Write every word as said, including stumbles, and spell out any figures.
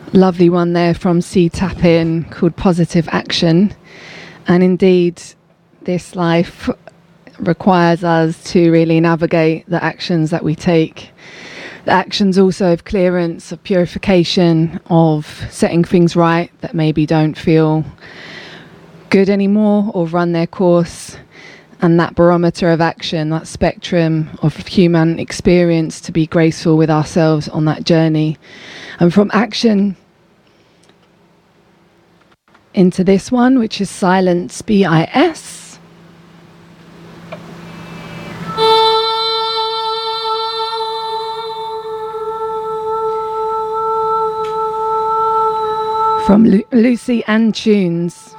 Lovely one there from C Tappin called Positive Action. And indeed, this life requires us to really navigate the actions that we take. The actions also of clearance, of purification, of setting things right that maybe don't feel good anymore or run their course. And that barometer of action, that spectrum of human experience, to be graceful with ourselves on that journey. And from action into this one, which is Silence, B I S. From Lu- Lucy Ann Tunes.